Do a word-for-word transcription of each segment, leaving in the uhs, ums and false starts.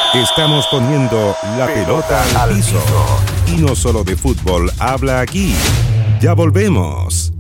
Estamos poniendo la pelota al piso. Y no solo de fútbol habla aquí. Ya volvemos.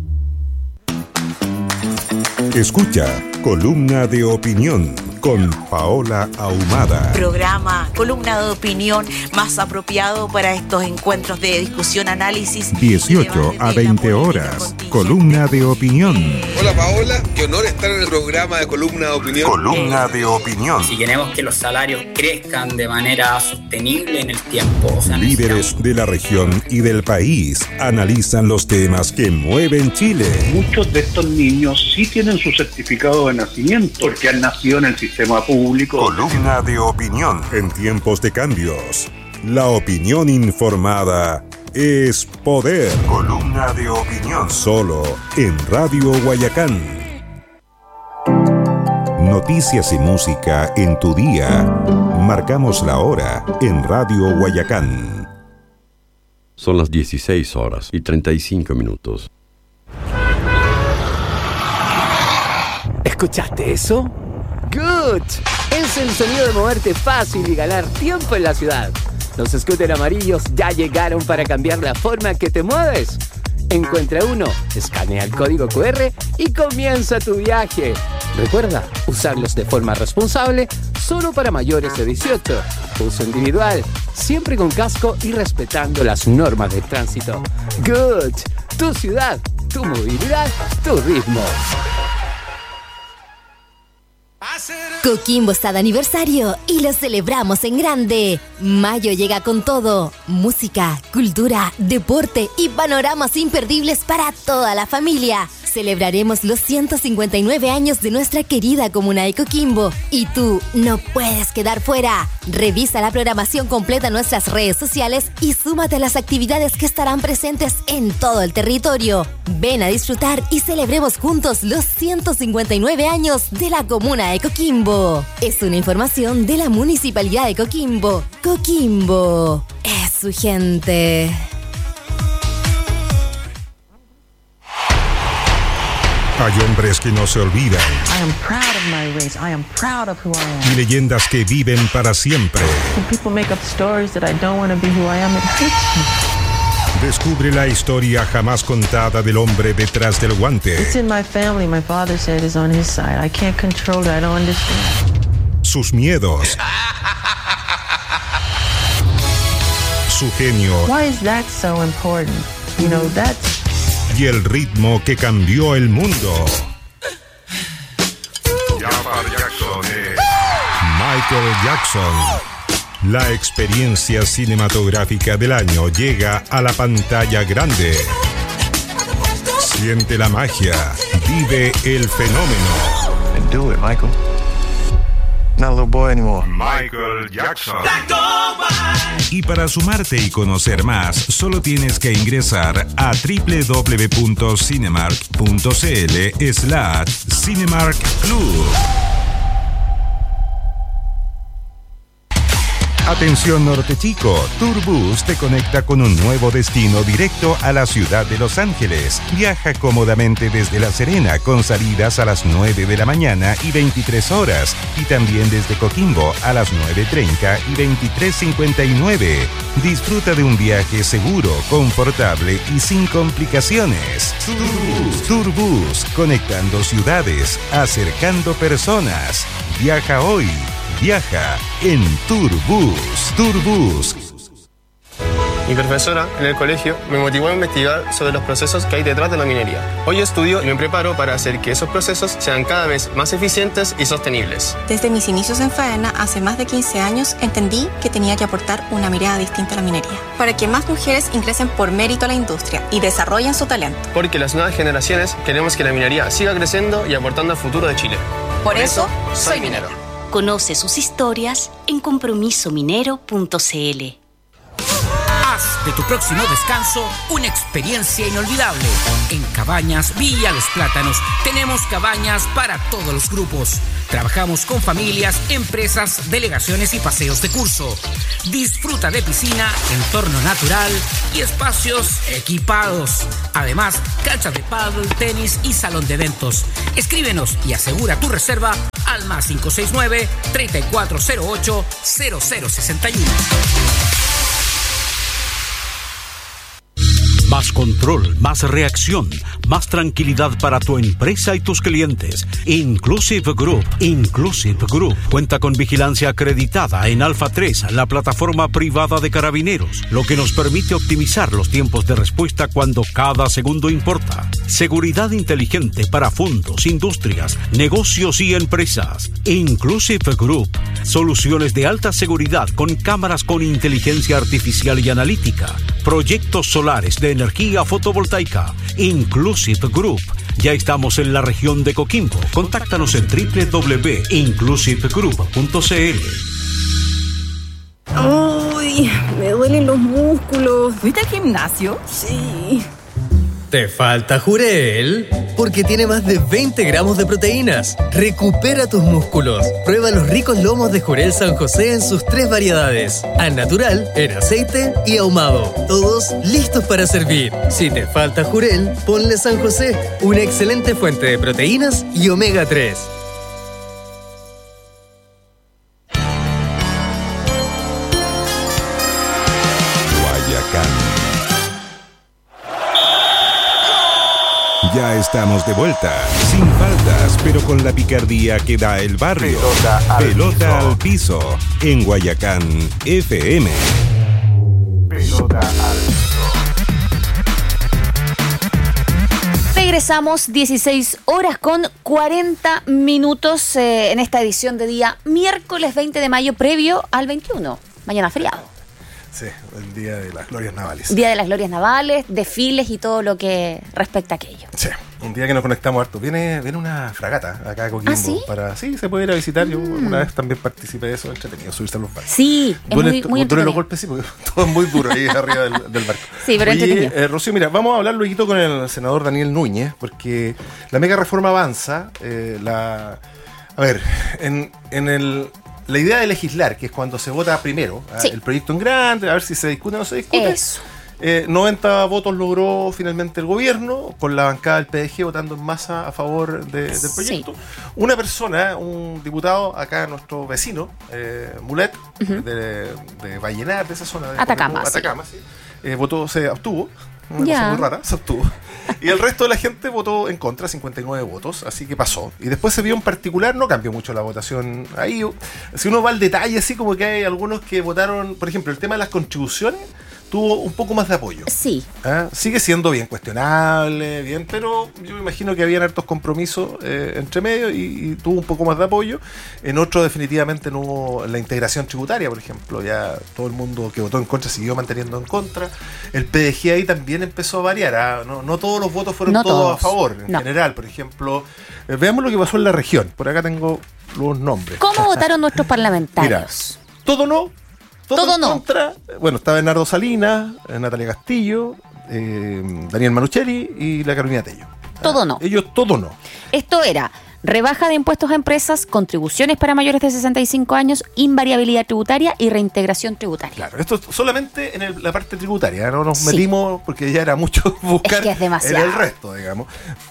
Escucha Columna de Opinión con Paola Ahumada. Programa, columna de opinión más apropiado para estos encuentros de discusión, análisis. dieciocho a veinte horas. Columna de Opinión. Hola Paola, qué honor estar en el programa de Columna de Opinión. Columna de Opinión. Si queremos que los salarios crezcan de manera sostenible en el tiempo. O sea, Líderes de la región y del país analizan los temas que mueven Chile. Muchos de estos niños sí tienen su certificado de nacimiento porque han nacido en el sistema público. Columna de Opinión. En tiempos de cambios, la opinión informada es poder. Columna de Opinión. Solo en Radio Guayacán. Noticias y música en tu día. Marcamos la hora en Radio Guayacán. Son las dieciséis horas y treinta y cinco minutos. ¿Escuchaste eso? ¡Good! Es el sonido de moverte fácil y ganar tiempo en la ciudad. Los scooters amarillos ya llegaron para cambiar la forma que te mueves. Encuentra uno, escanea el código cu erre y comienza tu viaje. Recuerda, usarlos de forma responsable, solo para mayores de dieciocho. Uso individual, siempre con casco y respetando las normas de tránsito. Good. Tu ciudad, tu movilidad, tu ritmo. Coquimbo está de aniversario y lo celebramos en grande. Mayo llega con todo: música, cultura, deporte y panoramas imperdibles para toda la familia. Celebraremos los ciento cincuenta y nueve años de nuestra querida comuna de Coquimbo y tú no puedes quedar fuera. Revisa la programación completa en nuestras redes sociales y súmate a las actividades que estarán presentes en todo el territorio. Ven a disfrutar y celebremos juntos los ciento cincuenta y nueve años de la comuna de Coquimbo. Es una información de la Municipalidad de Coquimbo. Coquimbo es su gente. Hay hombres que no se olvidan. I am proud of my race. I am proud of who I am. Y leyendas que viven para siempre. When people make up stories that I don't want to be who I am, it hurts me. Descubre la historia jamás contada del hombre detrás del guante. It's in my family. My father said it's on his side. I can't control it. I don't understand. Sus miedos. Su genio. Why is that so important? You know, that's... Y el ritmo que cambió el mundo. Michael Jackson. La experiencia cinematográfica del año llega a la pantalla grande. Siente la magia. Vive el fenómeno. And do it, Michael. Not a little boy anymore. Michael Jackson. Y para sumarte y conocer más, solo tienes que ingresar a doble u doble u doble u punto cinemark punto c l slash Cinemark Club. Atención Norte Chico, Tourbus te conecta con un nuevo destino directo a la ciudad de Los Ángeles. Viaja cómodamente desde La Serena con salidas a las nueve de la mañana y veintitrés horas y también desde Coquimbo a las nueve treinta y veintitrés cincuenta y nueve. Disfruta de un viaje seguro, confortable y sin complicaciones. Tourbus, Tourbus, conectando ciudades, acercando personas. Viaja hoy. Viaja en Tourbus. Tourbus. Mi profesora en el colegio me motivó a investigar sobre los procesos que hay detrás de la minería. Hoy estudio y me preparo para hacer que esos procesos sean cada vez más eficientes y sostenibles. Desde mis inicios en Faena, hace más de quince años, entendí que tenía que aportar una mirada distinta a la minería, para que más mujeres ingresen por mérito a la industria y desarrollen su talento. Porque las nuevas generaciones queremos que la minería siga creciendo y aportando al futuro de Chile. Por, por eso, eso, soy minero. Conoce sus historias en compromiso minero punto c l. Haz de tu próximo descanso una experiencia inolvidable. En Cabañas Villa Los Plátanos tenemos cabañas para todos los grupos. Trabajamos con familias, empresas, delegaciones y paseos de curso. Disfruta de piscina, entorno natural y espacios equipados. Además, canchas de pádel, tenis y salón de eventos. Escríbenos y asegura tu reserva al más cinco seis nueve, tres cuatro cero ocho, cero cero seis uno. Más control, más reacción, más tranquilidad para tu empresa y tus clientes. Inclusive Group. Inclusive Group cuenta con vigilancia acreditada en Alfa tres, la plataforma privada de carabineros, lo que nos permite optimizar los tiempos de respuesta cuando cada segundo importa. Seguridad inteligente para fondos, industrias, negocios y empresas. Inclusive Group. Soluciones de alta seguridad con cámaras con inteligencia artificial y analítica. Proyectos solares de energía fotovoltaica. Inclusive Group. Ya estamos en la región de Coquimbo. Contáctanos en doble u doble u doble u punto inclusive group punto c l. Uy, me duelen los músculos. ¿Fuiste al gimnasio? Sí. ¿Te falta Jurel? Porque tiene más de veinte gramos de proteínas. Recupera tus músculos. Prueba los ricos lomos de Jurel San José en sus tres variedades. Al natural, en aceite y ahumado. Todos listos para servir. Si te falta Jurel, ponle San José, una excelente fuente de proteínas y omega tres. Ya estamos de vuelta, sin faltas, pero con la picardía que da el barrio. Pelota al, Pelota piso. al piso, en Guayacán F M. Pelota al piso. Regresamos, dieciséis horas con cuarenta minutos eh, en esta edición de día miércoles veinte de mayo, previo al veintiuno. Mañana feriado. Sí, el Día de las Glorias Navales. Día de las Glorias Navales, desfiles y todo lo que respecta a aquello. Sí, un día que nos conectamos harto. Viene, viene una fragata acá a Coquimbo. ¿Ah, sí? Para, sí, se puede ir a visitar. Yo mm. una vez también participé de eso, entretenido, subirse a los barcos. Sí, duele, es muy, muy duele los golpes, sí, porque todo es muy duro ahí arriba del, del barco. Sí, pero Oye, entretenido. Eh, Rocío, mira, vamos a hablar luego con el senador Daniel Núñez, porque la mega reforma avanza. Eh, la, a ver, en, en el... La idea de legislar, que es cuando se vota primero, sí. el proyecto en grande, a ver si se discute o no se discute. Eso. Eh, noventa votos logró finalmente el gobierno, con la bancada del P D G votando en masa a favor de, del proyecto. Sí. Una persona, un diputado, acá nuestro vecino, eh, Mulet, uh-huh. de, de Vallenar, de esa zona de Atacama, Coquimbo, Atacama sí. Sí. Eh, votó, se abstuvo. Una ya. cosa muy rara, se obtuvo. Y el resto de la gente votó en contra, cincuenta y nueve votos, así que pasó. Y después se vio en particular, no cambió mucho la votación ahí. Si uno va al detalle, así como que hay algunos que votaron, por ejemplo, el tema de las contribuciones tuvo un poco más de apoyo. Sí. ¿Ah? Sigue siendo bien cuestionable, bien, pero yo me imagino que habían hartos compromisos eh, entre medio y, y tuvo un poco más de apoyo. En otro definitivamente no hubo la integración tributaria, por ejemplo, ya todo el mundo que votó en contra siguió manteniendo en contra. El P D G ahí también empezó a variar, ¿ah? no, no todos los votos fueron no todos, todos a favor, en no. general, por ejemplo. Eh, veamos lo que pasó en la región, por acá tengo los nombres. ¿Cómo votaron nuestros parlamentarios? Mira, todo no. Todo, todo en no. Contra. Bueno, está Bernardo Salinas, Natalia Castillo, eh, Daniel Manuchelli y la Carolina Tello. Todo no. Ellos todo no. Esto era rebaja de impuestos a empresas, contribuciones para mayores de sesenta y cinco años, invariabilidad tributaria y reintegración tributaria. Claro, esto solamente en el, la parte tributaria, no nos sí. metimos porque ya era mucho buscar es que es demasiado. en el resto, digamos.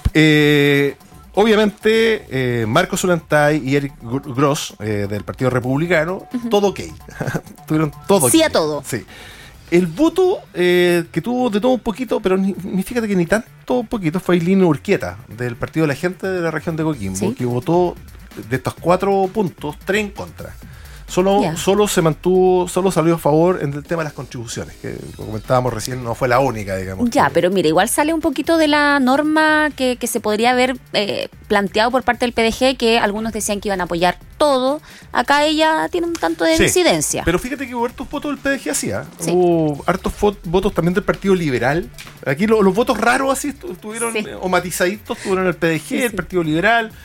Eh, Obviamente, eh, Marcos Zulantay y Eric Gross, eh, del Partido Republicano, uh-huh. todo ok. Tuvieron todo Sí okay. a todo. Sí. El voto eh, que tuvo de todo un poquito, pero ni, ni fíjate que ni tanto poquito, fue Aileen Urquieta, del Partido de la Gente de la región de Coquimbo, ¿sí? que votó de estos cuatro puntos, tres en contra. Solo, yeah. solo se mantuvo, solo salió a favor en el tema de las contribuciones, que lo comentábamos recién, no fue la única, digamos. Ya, que... pero mira, igual sale un poquito de la norma que, que se podría haber eh, planteado por parte del P D G, que algunos decían que iban a apoyar todo. Acá ella tiene un tanto de sí, disidencia. Pero fíjate que hubo hartos votos del P D G hacía. Sí. Hubo hartos votos también del Partido Liberal. Aquí lo, los votos raros así estuvieron, sí. o matizaditos, estuvieron el P D G, sí, el Partido sí. Liberal.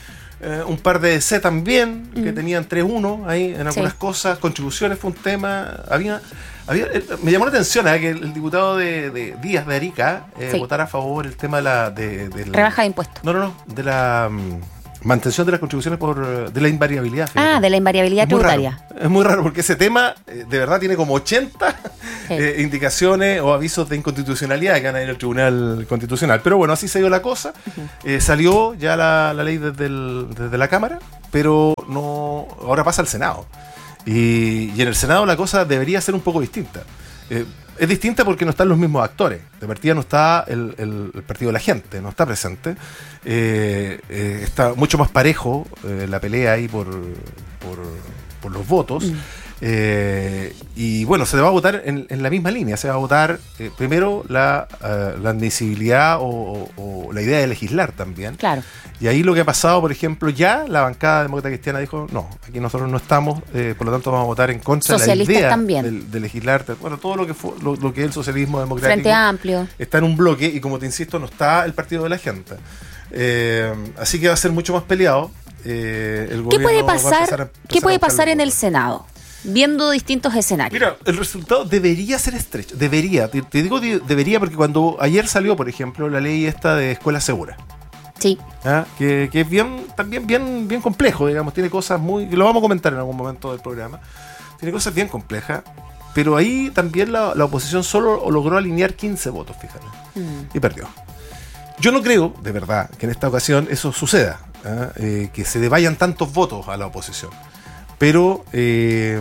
Eh, un par de D C también, Mm. que tenían tres uno ahí en algunas Sí. cosas. Contribuciones fue un tema. Había, había eh, me llamó la atención eh, que el, el diputado de, de Díaz de Arica eh, Sí. votara a favor el tema de la. De, del- Rebaja de impuestos. No, no, no. De la mm, mantención de las contribuciones por eh, de la invariabilidad. fíjate. Ah, de la invariabilidad Es muy tributaria. raro. Es muy raro porque ese tema eh, de verdad tiene como ochenta Sí. eh, indicaciones o avisos de inconstitucionalidad que van a ir al Tribunal Constitucional. Pero bueno, así se dio la cosa. Eh, salió ya la, la ley desde, el- desde la Cámara, pero no ahora pasa al Senado. Y, y en el Senado la cosa debería ser un poco distinta. Eh, es distinta porque no están los mismos actores. De partida no está el, el- el Partido de la Gente, no está presente. Eh, eh, está mucho más parejo eh, la pelea ahí por, por, por los votos. Mm. Eh, y bueno, se va a votar en, en la misma línea. Se va a votar eh, primero la, eh, la admisibilidad o, o- o la idea de legislar también. Claro. Y ahí lo que ha pasado, por ejemplo, ya la bancada demócrata cristiana dijo, no, aquí nosotros no estamos, eh, por lo tanto vamos a votar en contra de la Socialistas idea también. de, de legislar. Bueno, todo lo que fue, lo, lo que es el socialismo democrático Frente Amplio. está en un bloque y como te insisto, no está el Partido de la Gente. Eh, así que va a ser mucho más peleado. Eh, el ¿Qué gobierno puede va a empezar pasar, a- empezar ¿qué a puede buscar pasar los en el votos. Senado? Viendo distintos escenarios. Mira, el resultado debería ser estrecho. Debería. Te, te digo de- debería porque cuando ayer salió, por ejemplo, la ley esta de escuelas seguras. Sí. ¿Ah? Que, que es bien, también bien, bien complejo, digamos, tiene cosas muy, que lo vamos a comentar en algún momento del programa, tiene cosas bien complejas, pero ahí también la, la oposición solo logró alinear quince votos, fíjate, Mm. y perdió. Yo no creo, de verdad, que en esta ocasión eso suceda, ¿ah? Eh, que se le vayan tantos votos a la oposición, pero eh,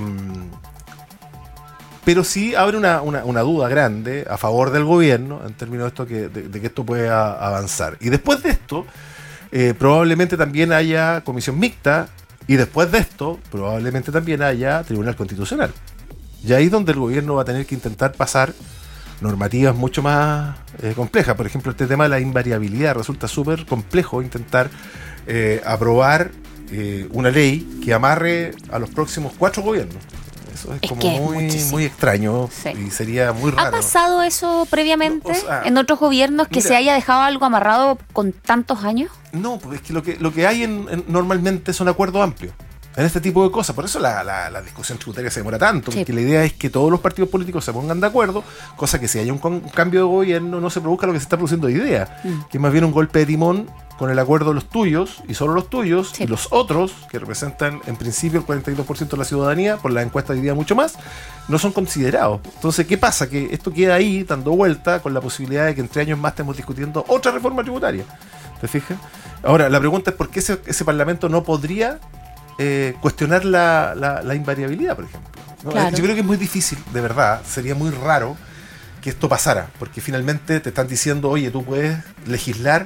pero sí abre una, una, una duda grande a favor del gobierno en términos de, esto que, de, de que esto pueda avanzar. Y después de esto, eh, probablemente también haya comisión mixta y después de esto, probablemente también haya tribunal constitucional. Y ahí es donde el gobierno va a tener que intentar pasar normativas mucho más eh, complejas. Por ejemplo, este tema de la invariabilidad resulta súper complejo intentar eh, aprobar eh, una ley que amarre a los próximos cuatro gobiernos. Eso es, Es como que es muy, muchísimo. muy extraño Sí. y sería muy ¿Ha raro. pasado eso previamente No, o sea, en otros gobiernos que mira. se haya dejado algo amarrado con tantos años? No, porque es que lo que, lo que hay en, en- normalmente son acuerdos amplios en este tipo de cosas. Por eso la, la- la discusión tributaria se demora tanto, Sí. porque la idea es que todos los partidos políticos se pongan de acuerdo, cosa que si hay un, con- cambio de gobierno no se produzca lo que se está produciendo hoy día, Mm. que es más bien un golpe de timón con el acuerdo de los tuyos y solo los tuyos, y los otros, que representan en principio el cuarenta y dos por ciento de la ciudadanía, por la encuesta de hoy día mucho más, no son considerados. Entonces, ¿qué pasa? Que esto queda ahí dando vuelta con la posibilidad de que entre años más estemos discutiendo otra reforma tributaria. ¿Te fijas? Ahora, la pregunta es por qué ese, ese Parlamento no podría eh, cuestionar la, la- la invariabilidad, por ejemplo. ¿no? Claro. Yo creo que es muy difícil, de verdad, sería muy raro que esto pasara, porque finalmente te están diciendo, oye, tú puedes legislar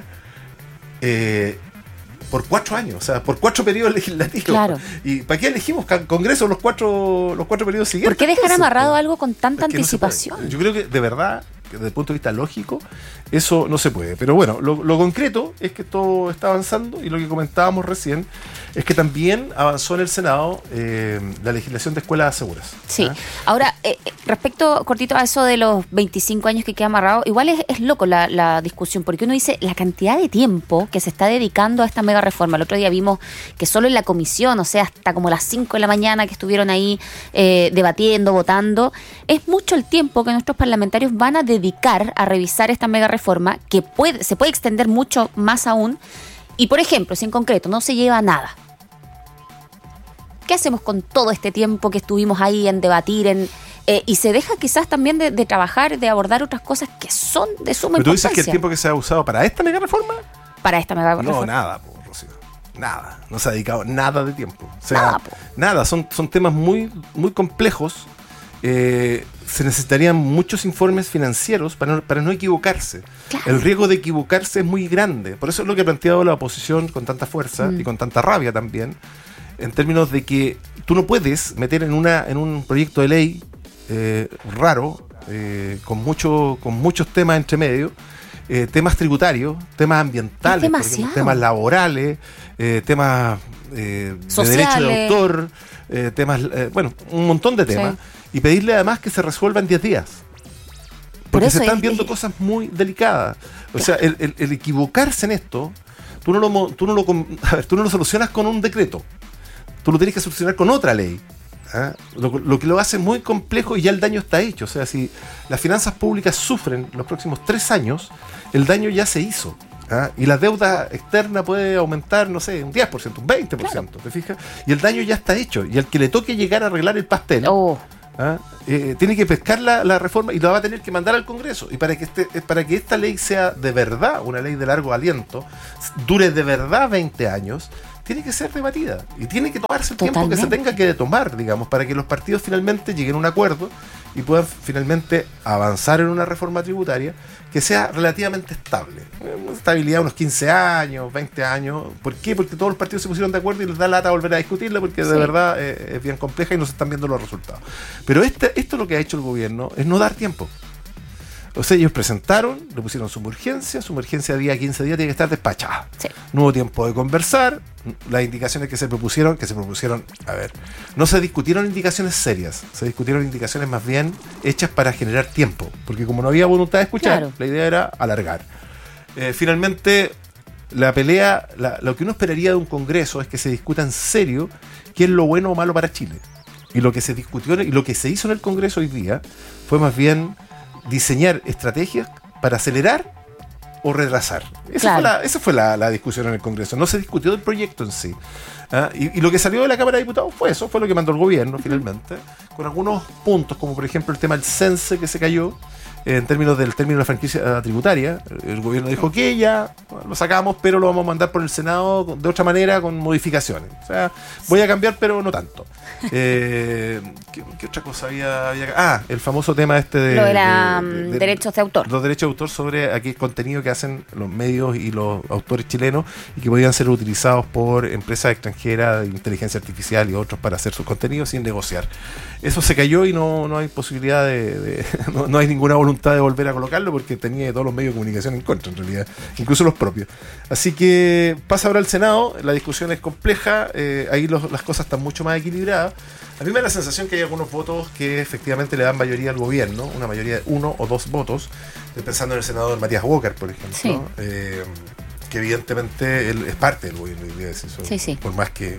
eh, por cuatro años, o sea, por cuatro periodos legislativos. Claro. ¿Y para qué elegimos ca- Congreso los cuatro, los cuatro periodos siguientes? ¿Por qué dejar Entonces, amarrado pues, algo con tanta es que no se puede. anticipación? Yo creo que de verdad, que desde el punto de vista lógico, eso no se puede. Pero bueno, lo, lo concreto es que esto está avanzando y lo que comentábamos recién es que también avanzó en el Senado eh, la legislación de escuelas seguras. Sí. ¿ah? Ahora, eh, eh, respecto, cortito, a eso de los veinticinco años que queda amarrado, igual es, es loco la, la discusión, porque uno dice la cantidad de tiempo que se está dedicando a esta mega reforma. El otro día vimos que solo en la comisión, o sea, hasta como las cinco de la mañana que estuvieron ahí eh, debatiendo, votando, es mucho el tiempo que nuestros parlamentarios van a dedicar a revisar esta mega reforma, que puede, se puede extender mucho más aún. Y, por ejemplo, si en concreto no se lleva nada, ¿qué hacemos con todo este tiempo que estuvimos ahí en debatir en eh, y se deja quizás también de, de trabajar, de abordar otras cosas que son de suma ¿Pero tú importancia? dices que el tiempo que se ha usado para esta mega reforma? Para esta mega No, reforma. nada, po, Rocío. Nada. No se ha dedicado nada de tiempo. O sea, Nada, nada. po. Son, son temas muy, muy complejos. Eh, se necesitarían muchos informes financieros para no, para no equivocarse. Claro. El riesgo de equivocarse es muy grande. Por eso es lo que ha planteado la oposición con tanta fuerza Mm. y con tanta rabia también, en términos de que tú no puedes meter en una en un proyecto de ley eh, raro, eh, con, mucho, con muchos temas entre medio, eh, temas tributarios, temas ambientales, Es por ejemplo, demasiado. temas laborales, eh, temas eh, de Sociales. derecho de autor, eh, temas, eh, bueno, un montón de temas, y pedirle además que se resuelva en diez días. Por Porque eso se están es- viendo es- cosas muy delicadas. O sea, el, el- el equivocarse en esto tú no lo, tú no lo, a ver, tú no lo solucionas con un decreto. Tú lo tienes que solucionar con otra ley. ¿Ah? Lo, lo que lo hace muy complejo y ya el daño está hecho. O sea, si las finanzas públicas sufren los próximos tres años, el daño ya se hizo. ¿Ah? Y la deuda externa puede aumentar, no sé, un diez por ciento, un veinte por ciento, claro. ¿Te fijas? Y el daño ya está hecho. Y al que le toque llegar a arreglar el pastel, oh. ¿ah? eh, tiene que pescar la, la reforma y lo va a tener que mandar al Congreso. Y para que, este, para que esta ley sea de verdad una ley de largo aliento, dure de verdad veinte años, tiene que ser debatida y tiene que tomarse el Totalmente. tiempo que se tenga que tomar, digamos, para que los partidos finalmente lleguen a un acuerdo y puedan finalmente avanzar en una reforma tributaria que sea relativamente estable. Una estabilidad de unos quince años, veinte años. ¿Por qué? Porque todos los partidos se pusieron de acuerdo y les da lata volver a discutirla porque sí. de verdad eh, es bien compleja y no se están viendo los resultados. Pero este, esto lo que ha hecho el gobierno es no dar tiempo. O sea, ellos presentaron, le pusieron su urgencia, su urgencia de día quince días tiene que estar despachada. Sí. No hubo tiempo de conversar, las indicaciones que se propusieron, que se propusieron, a ver, no se discutieron indicaciones serias, se discutieron indicaciones más bien hechas para generar tiempo, porque como no había voluntad de escuchar, claro. la idea era alargar. Eh, finalmente, la pelea, la, lo que uno esperaría de un congreso es que se discuta en serio qué es lo bueno o malo para Chile. Y lo que se discutió y lo que se hizo en el Congreso hoy día fue más bien diseñar estrategias para acelerar o retrasar. Esa claro. fue, la, esa fue la, la discusión en el Congreso. No se discutió del proyecto en sí. ¿Ah? Y, y lo que salió de la Cámara de Diputados fue eso, fue lo que mandó el gobierno finalmente, con algunos puntos, como por ejemplo el tema del cense que se cayó, eh, en términos del término de la franquicia tributaria. El gobierno dijo que ya lo sacamos, pero lo vamos a mandar por el Senado de otra manera, con modificaciones. O sea, voy a cambiar, pero no tanto. Eh, ¿qué, ¿Qué otra cosa había, había? Ah, el famoso tema este de... Lo de, la, de, de, de derechos de autor. Los derechos de autor sobre aquel contenido que hacen los medios y los autores chilenos y que podían ser utilizados por empresas extranjeras de inteligencia artificial y otros para hacer sus contenidos sin negociar. Eso se cayó y no, no hay posibilidad de... de no, no hay ninguna voluntad de volver a colocarlo porque tenía todos los medios de comunicación en contra, en realidad, incluso los propios. Así que pasa ahora al Senado, la discusión es compleja, eh, ahí los, las cosas están mucho más equilibradas. A mí me da la sensación que hay algunos votos que efectivamente le dan mayoría al gobierno, una mayoría de uno o dos votos. Estoy pensando en el senador Matías Walker, por ejemplo, sí. eh, que evidentemente él es parte del gobierno, eso, sí, sí. por más que...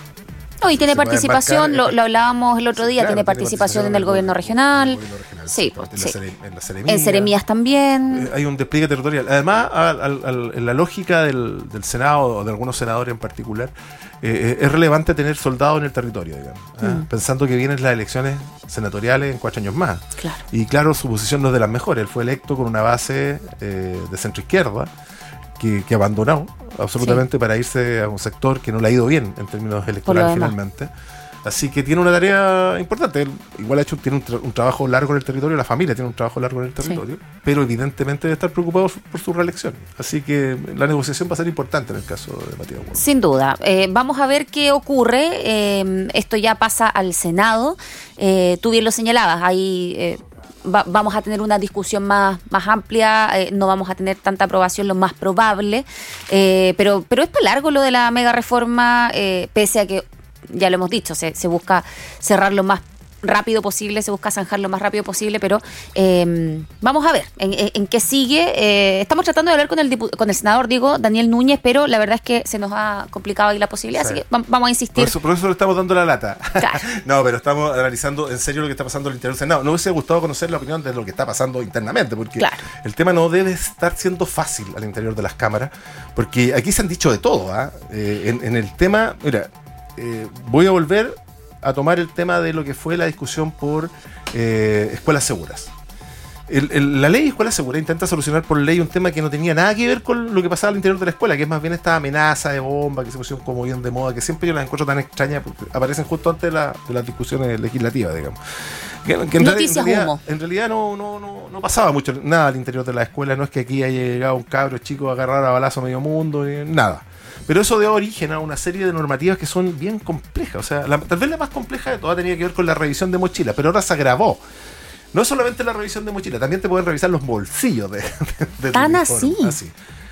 No, y tiene participación, lo, lo hablábamos el otro día, claro, tiene participación tiene en el gobierno regional, en el gobierno regional sí, pues, en, sí. La, en la Seremía, en Seremías también. Eh, hay un despliegue territorial. Además, al, al, al, en la lógica del, del Senado, o de algunos senadores en particular, eh, es relevante tener soldados en el territorio, digamos, ¿eh? mm. pensando que vienen las elecciones senatoriales en cuatro años más. Claro. Y claro, su posición no es de las mejores. Él fue electo con una base eh, de centro-izquierda, que, que abandonó absolutamente sí. para irse a un sector que no le ha ido bien en términos electorales finalmente. Así que tiene una tarea importante. Él igual ha hecho, tiene un, tra- un trabajo largo en el territorio, la familia tiene un trabajo largo en el territorio, sí. pero evidentemente debe estar preocupado por su reelección. Así que la negociación va a ser importante en el caso de Matías Walker. Sin duda. Eh, vamos a ver qué ocurre. Eh, esto ya pasa al Senado. Eh, tú bien lo señalabas, ahí... Eh, Va, vamos a tener una discusión más, más amplia, eh, no vamos a tener tanta aprobación, lo más probable, eh, pero, pero es para largo lo de la mega reforma, eh, pese a que, ya lo hemos dicho, se, se busca cerrar lo más rápido posible, se busca zanjar lo más rápido posible, pero eh, vamos a ver en, en, en qué sigue. Eh, estamos tratando de hablar con el dipu- con el senador, digo, Daniel Núñez, pero la verdad es que se nos ha complicado ahí la posibilidad, sí. así que va- vamos a insistir. Por eso, por eso le estamos dando la lata. Claro. No, pero estamos analizando en serio lo que está pasando al interior del Senado. No hubiese gustado conocer la opinión de lo que está pasando internamente, porque claro. el tema no debe estar siendo fácil al interior de las cámaras, porque aquí se han dicho de todo. ¿eh? Eh, en, en el tema, mira, eh, voy a volver a tomar el tema de lo que fue la discusión por eh, escuelas seguras. El, el, la ley de escuelas seguras intenta solucionar por ley un tema que no tenía nada que ver con lo que pasaba al interior de la escuela, que es más bien esta amenaza de bomba que se pusieron como bien de moda, que siempre yo las encuentro tan extrañas porque aparecen justo antes de, la, de las discusiones legislativas, digamos. Que, que en, Noticias en realidad, humo. En realidad no, no, no, no pasaba mucho nada al interior de la escuela, no es que aquí haya llegado un cabro chico a agarrar a balazo a medio mundo, ni nada. Pero eso dio origen a una serie de normativas que son bien complejas. O sea, la, tal vez la más compleja de todas tenía que ver con la revisión de mochilas, pero ahora se agravó. No solamente la revisión de mochilas, también te pueden revisar los bolsillos de, de, de ¿Tan así? así.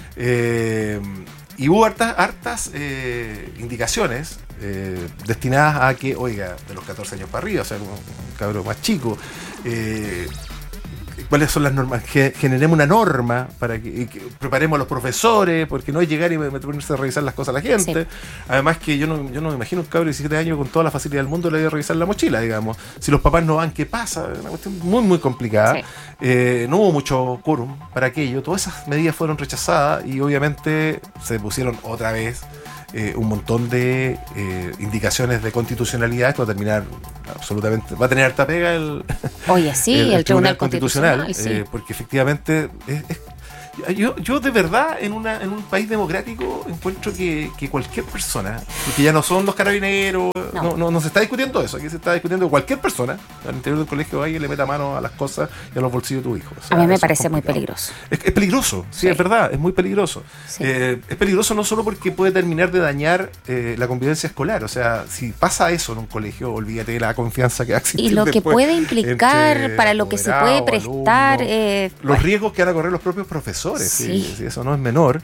Eh, y hubo hartas, hartas eh, indicaciones eh, destinadas a que, oiga, de los catorce años para arriba, o sea, un, un cabro más chico, eh, cuáles son las normas, que generemos una norma para que, que preparemos a los profesores, porque no es llegar y ponerse a revisar las cosas a la gente. Sí. Además que yo no, yo no me imagino un cabro de diecisiete años con toda la facilidad del mundo le voy a revisar la mochila, digamos. Si los papás no van, ¿qué pasa? Es una cuestión muy, muy complicada. Sí. Eh, no hubo mucho quórum para aquello. Todas esas medidas fueron rechazadas y obviamente se pusieron otra vez Eh, un montón de eh, indicaciones de constitucionalidad que va a terminar absolutamente, va a tener harta pega el, Oye, sí, el, el, el Tribunal, Tribunal Constitucional, Constitucional eh, sí. porque efectivamente es, es, yo, yo de verdad en una en un país democrático encuentro que, que cualquier persona, porque ya no son los carabineros, no. No, no, no se está discutiendo eso, aquí se está discutiendo que cualquier persona al interior del colegio vaya y le meta mano a las cosas y a los bolsillos de tu hijo. O sea, a mí me parece muy peligroso. Es, es peligroso, sí, sí, es verdad, es muy peligroso. Sí. Eh, es peligroso no solo porque puede terminar de dañar eh, la convivencia escolar, o sea, si pasa eso en un colegio, olvídate de la confianza que va a existir. Y lo que puede implicar para lo que se puede prestar. Alumnos, eh, los bueno. riesgos que van a correr los propios profesores. Sí. Sí, sí, eso no es menor.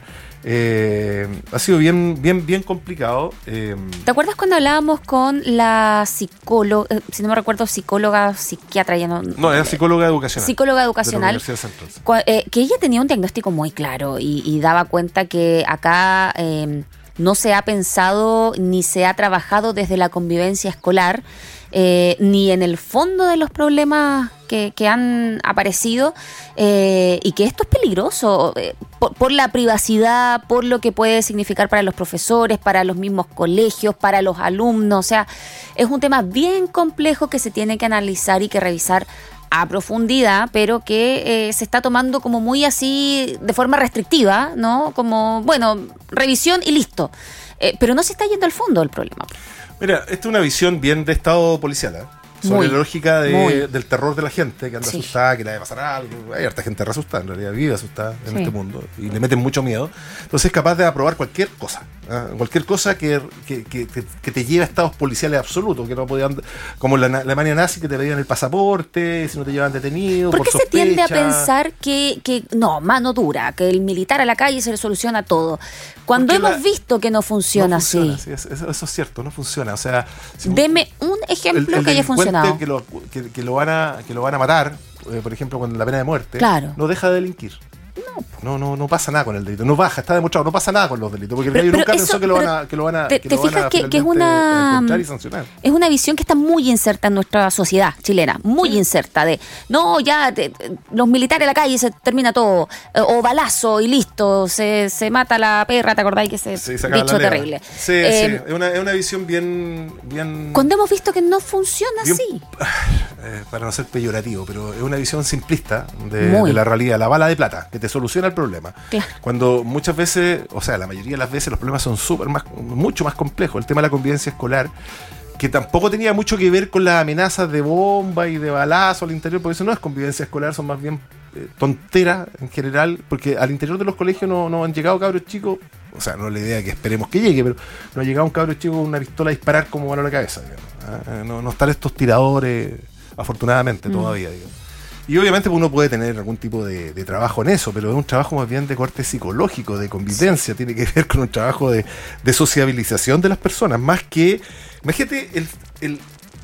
Eh, ha sido bien, bien, bien complicado. Eh, ¿Te acuerdas cuando hablábamos con la psicóloga, eh, si no me recuerdo, psicóloga, psiquiatra, ya no? No, era psicóloga educacional. Psicóloga educacional. Cua, eh, que ella tenía un diagnóstico muy claro y, y daba cuenta que acá eh, no se ha pensado ni se ha trabajado desde la convivencia escolar. Eh, ni en el fondo de los problemas que, que han aparecido eh, y que esto es peligroso eh, por, por la privacidad, por lo que puede significar para los profesores, para los mismos colegios, para los alumnos. O sea, es un tema bien complejo que se tiene que analizar y que revisar a profundidad, pero que eh, se está tomando como muy así de forma restrictiva, ¿no? Como, bueno, revisión y listo. Eh, pero no se está yendo al fondo del problema. Mira, esta es una visión bien de estado policial, ¿eh? Sobre muy, la lógica de, del terror de la gente que anda sí. asustada, que le debe pasar algo. Hay harta gente asustada, en realidad vive asustada en sí. este mundo y le meten mucho miedo. Entonces es capaz de aprobar cualquier cosa, ¿eh? Cualquier cosa que, que, que, que te lleve a estados policiales absolutos, que no podían, como en la Alemania nazi, que te pedían el pasaporte, si no te llevan detenido. ¿Por por qué sospecha? Se tiende a pensar que, que no, mano dura, que el militar a la calle se le soluciona todo? Cuando Porque hemos la, visto que no funciona, no funciona así. Sí, eso, eso es cierto, no funciona. O sea, si Deme un ejemplo el, el que haya funcionado. Que lo, que, que, lo van a, que lo van a matar, eh, por ejemplo, con la pena de muerte, claro. no deja de delinquir. No. no, no, no pasa nada con el delito, no baja, está demostrado, no pasa nada con los delitos, porque el gallo nunca eso, pensó que lo van a, que lo van a, te, que te lo fijas van a que, que es una y sancionar. Es una visión que está muy inserta en nuestra sociedad chilena, muy sí. inserta de, no, ya te, los militares a la calle se termina todo, o balazo y listo, se, se mata la perra, ¿te acordáis que ese sí, dicho terrible? Sí, eh, sí, es una, es una visión bien, bien... Cuando hemos visto que no funciona bien, así. Eh, para no ser peyorativo, pero es una visión simplista de, de la realidad, la bala de plata, que te soluciona el problema. Claro. Cuando muchas veces, o sea, la mayoría de las veces los problemas son súper más, mucho más complejos. El tema de la convivencia escolar, que tampoco tenía mucho que ver con las amenazas de bomba y de balazo al interior, porque eso no es convivencia escolar, son más bien eh, tonteras en general, porque al interior de los colegios no, no han llegado cabros chicos, o sea, no es la idea que esperemos que llegue, pero no ha llegado un cabro chico con una pistola a disparar como mano a la cabeza, digamos. ¿eh? No, no están estos tiradores, afortunadamente, mm. todavía, digamos. Y obviamente uno puede tener algún tipo de, de trabajo en eso, pero es un trabajo más bien de corte psicológico, de convivencia, tiene que ver con un trabajo de, de sociabilización de las personas, más que, imagínate el, el,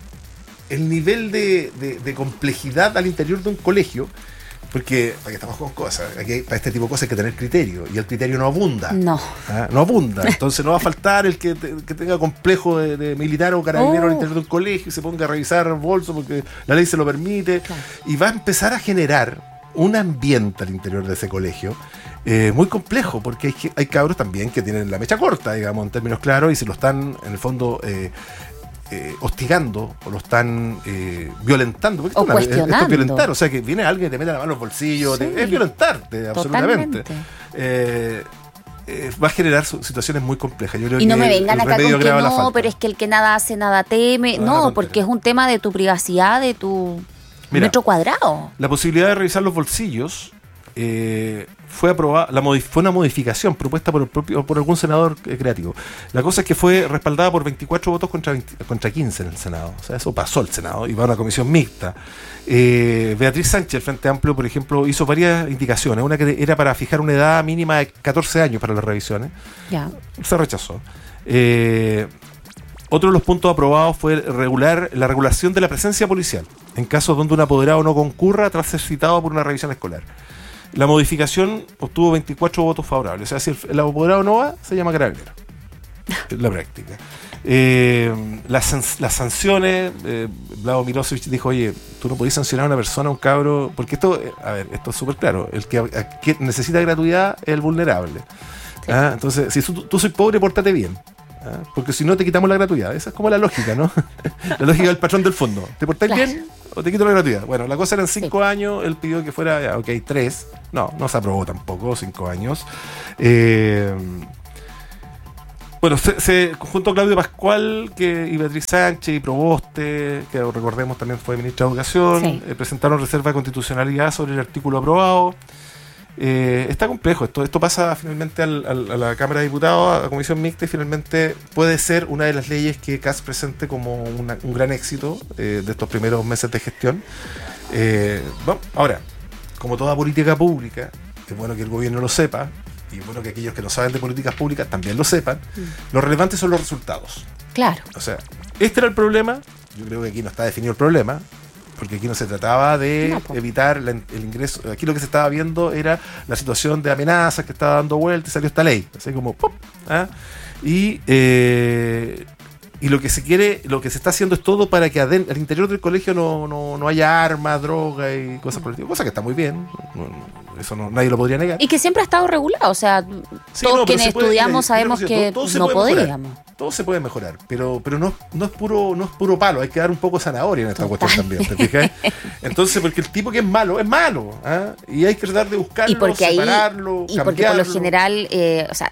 el nivel de, de, de complejidad al interior de un colegio, porque aquí estamos con cosas, aquí para este tipo de cosas hay que tener criterio, y el criterio no abunda. No. ¿Ah? No abunda, entonces no va a faltar el que, te, que tenga complejo de, de militar o carabinero oh. al interior de un colegio y se ponga a revisar bolsos porque la ley se lo permite, claro. y va a empezar a generar un ambiente al interior de ese colegio eh, muy complejo, porque hay, hay cabros también que tienen la mecha corta, digamos, en términos claros, y se lo están, en el fondo, eh, Eh, hostigando o lo están eh, violentando, porque o esto, cuestionando. Esto es violentar, o sea que viene alguien y te mete la mano en los bolsillos, sí. te, es violentarte absolutamente. Eh, eh, va a generar situaciones muy complejas. Yo creo y no que me vengan acá con que no, falta. pero es que el que nada hace nada teme, no, no porque es un tema de tu privacidad, de tu Mira, metro cuadrado. La posibilidad de revisar los bolsillos eh, fue aprobada, la modif- fue una modificación propuesta por el propio, por algún senador eh, creativo. La cosa es que fue respaldada por veinticuatro votos contra, veinte, contra quince en el Senado. O sea, eso pasó el Senado y va a una comisión mixta. Eh, Beatriz Sánchez, el Frente Amplio, por ejemplo, hizo varias indicaciones. Una que era para fijar una edad mínima de catorce años para las revisiones. Ya. Se rechazó. Eh, otro de los puntos aprobados fue regular la regulación de la presencia policial en casos donde un apoderado no concurra tras ser citado por una revisión escolar. La modificación obtuvo veinticuatro votos favorables. O sea, si el, el apoderado no va, se llama carabinero. En la práctica. Eh, las, las sanciones, eh, Vlado Milosevic dijo, oye, tú no podés sancionar a una persona, a un cabro, porque esto, eh, a ver, esto es súper claro, el que, a, que necesita gratuidad es el vulnerable. Sí. ¿Ah? Entonces, si tú, tú soy pobre, pórtate bien. ¿Ah? Porque si no, te quitamos la gratuidad. Esa es como la lógica, ¿no? La lógica del patrón del fondo. ¿Te portáis claro. bien o te quito la gratuidad? Bueno, la cosa eran cinco sí. años, él pidió que fuera, ya, ok, tres. No, no se aprobó tampoco, cinco años. Eh... Bueno, se, se, junto a Claudio Pascual que, y Beatriz Sánchez y Proboste, que recordemos también fue ministra de Educación, sí. eh, presentaron reserva de constitucionalidad sobre el artículo aprobado. Eh, está complejo, esto esto pasa finalmente al, al, a la Cámara de Diputados, a la Comisión Mixta, y finalmente puede ser una de las leyes que C A S presente como una, un gran éxito eh, de estos primeros meses de gestión. Eh, bueno, ahora, como toda política pública, es bueno que el gobierno lo sepa, y bueno que aquellos que no saben de políticas públicas también lo sepan, mm. lo relevante son los resultados. Claro. O sea, este era el problema, yo creo que aquí no está definido el problema, porque aquí no se trataba de no, pues. evitar la, el ingreso, aquí lo que se estaba viendo era la situación de amenazas que estaba dando vuelta y salió esta ley, así como ¡pum! ¿Ah? Y eh, y lo que se quiere, lo que se está haciendo es todo para que adentro, al interior del colegio no, no, no haya armas, droga y cosas por el estilo, cosa que está muy bien, eso no, nadie lo podría negar. Y que siempre ha estado regulado, o sea, sí, todos no, quienes puede, estudiamos mira, sabemos mira, que todo, todo no podríamos. Todo se puede mejorar, pero pero no, no es puro no es puro palo, hay que dar un poco zanahoria en esta Total. cuestión también, ¿te fijas? Entonces, porque el tipo que es malo, es malo, ¿eh? Y hay que tratar de buscarlo, y porque separarlo, ahí, y cambiarlo. porque por lo general, eh, o sea,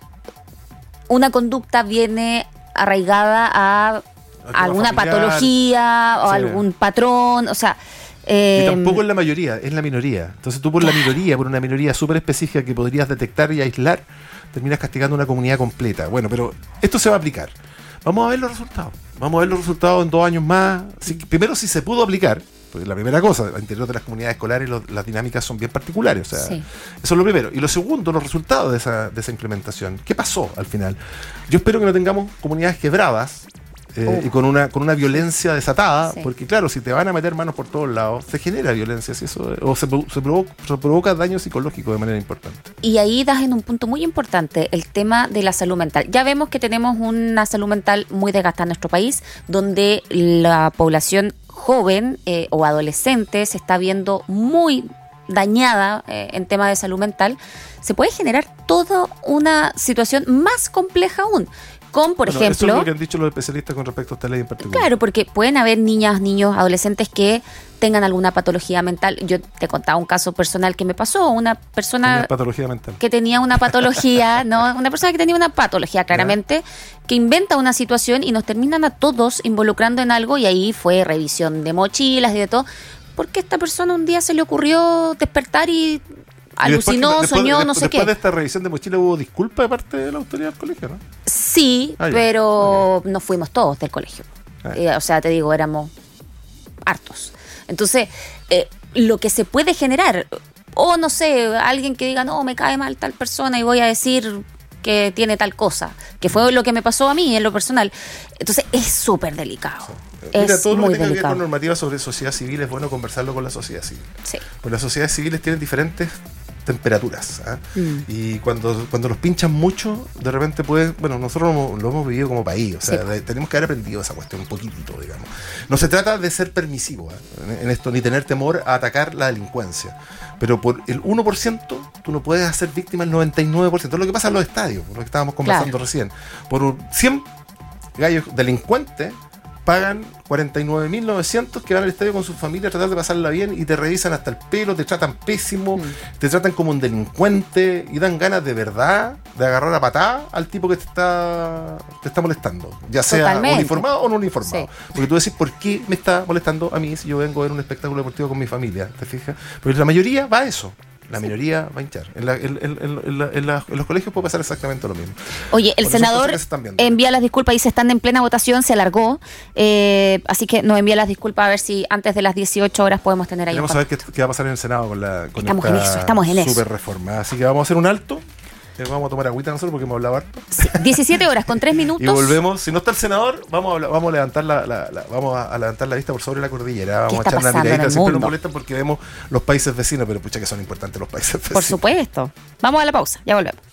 una conducta viene arraigada a alguna familiar, patología o sí. algún patrón, o sea... Eh, y tampoco es la mayoría, es la minoría. Entonces tú por la minoría, por una minoría súper específica que podrías detectar y aislar, terminas castigando una comunidad completa. Bueno, pero esto se va a aplicar. Vamos a ver los resultados. Vamos a ver los resultados en dos años más. Si, primero, si se pudo aplicar, porque la primera cosa, al interior de las comunidades escolares los, las dinámicas son bien particulares. O sea, sí. Eso es lo primero. Y lo segundo, los resultados de esa, de esa implementación. ¿Qué pasó al final? Yo espero que no tengamos comunidades quebradas. Eh, uh. y con una con una violencia desatada, sí. porque claro, si te van a meter manos por todos lados, se genera violencia, ¿sí? Eso, o se, se, provoca, se provoca daño psicológico de manera importante. Y ahí das en un punto muy importante el tema de la salud mental. Ya vemos que tenemos una salud mental muy desgastada en nuestro país, donde la población joven eh, o adolescente se está viendo muy dañada eh, en tema de salud mental. Se puede generar toda una situación más compleja aún. Con, por bueno, ejemplo... Eso es lo que han dicho los especialistas con respecto a esta ley en particular. Claro, porque pueden haber niñas, niños, adolescentes que tengan alguna patología mental. Yo te contaba un caso personal que me pasó. Una persona... Tenía patología mental. Que tenía una patología, ¿no? Una persona que tenía una patología, claramente, ¿ya? Que inventa una situación y nos terminan a todos involucrando en algo, y ahí fue revisión de mochilas y de todo. Porque a esta persona un día se le ocurrió despertar y... alucinó, después, soñó, después, no sé después qué. Después de esta revisión de mochila hubo disculpa de parte de la autoridad del colegio, ¿no? Sí, ah, pero okay. no fuimos todos del colegio. Ah. Eh, o sea, te digo, éramos hartos. Entonces, eh, lo que se puede generar, o no sé, alguien que diga, no, me cae mal tal persona y voy a decir que tiene tal cosa, que fue lo que me pasó a mí en lo personal. Entonces, es súper delicado. Sí. Mira, es todo lo muy que tenga delicado. que ver con normativa sobre sociedad civil es bueno conversarlo con la sociedad civil. Sí. Porque las sociedades civiles tienen diferentes temperaturas, ¿eh? Mm. Y cuando, cuando los pinchan mucho, de repente puede, bueno, nosotros lo, lo hemos vivido como país, o sea, sí. de, tenemos que haber aprendido esa cuestión un poquitito, digamos. No se trata de ser permisivo, ¿eh? en, en esto, ni tener temor a atacar la delincuencia, pero por el uno por ciento tú no puedes hacer víctima el noventa y nueve por ciento. Es lo que pasa en los estadios, por lo que estábamos conversando claro. recién. Por cien gallos delincuentes pagan cuarenta y nueve mil novecientos que van al estadio con su familia a tratar de pasarla bien, y te revisan hasta el pelo, te tratan pésimo, mm. te tratan como un delincuente, y dan ganas de verdad de agarrar a patada al tipo que te está te está molestando, ya sea Totalmente. uniformado o no uniformado. Sí. Porque tú decís, ¿por qué me está molestando a mí si yo vengo a ver un espectáculo deportivo con mi familia? ¿Te fijas? Porque la mayoría va a eso. La minoría va a hinchar. En, la, en, en, en, la, en, la, en los colegios puede pasar exactamente lo mismo. Oye, el senador envía las disculpas, dice, están en plena votación, se alargó, eh, así que nos envía las disculpas a ver si antes de las dieciocho horas podemos tener ahí. Vamos a ver qué, qué va a pasar en el Senado con la con estamos en eso, estamos en eso. super reforma. Así que vamos a hacer un alto Eh, vamos a tomar agüita nosotros porque hemos hablado harto. Sí, diecisiete horas con tres minutos. Y volvemos. Si no está el senador, vamos a, vamos a levantar la, la, la vamos a, a levantar la vista por sobre la cordillera. Vamos a echar una miradita. Siempre nos molestan porque vemos los países vecinos, pero pucha que son importantes los países vecinos. Por supuesto. Vamos a la pausa, ya volvemos.